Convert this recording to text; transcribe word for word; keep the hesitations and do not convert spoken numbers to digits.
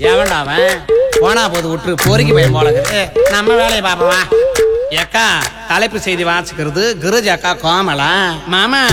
எவன்டா அவன்? போனா போது விட்டு பொறுக்கி பையன் போல இருக்குது. நம்ம வேலையை பாப்பவா. எக்கா தலைப்பு செய்தி வாசிக்கிறது கிருஜ் அக்கா கோமலா. மாமா